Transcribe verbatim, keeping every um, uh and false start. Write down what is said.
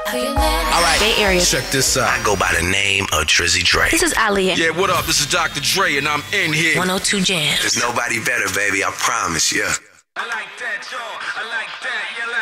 Alright, Bay Area. check this out. I go by the name of Drizzy Dre. This is Ali. Yeah, what up? This is Doctor Dre, and I'm in here. one oh two Jams. There's nobody better, baby, I promise, yeah. I like that, y'all. I like that, yeah.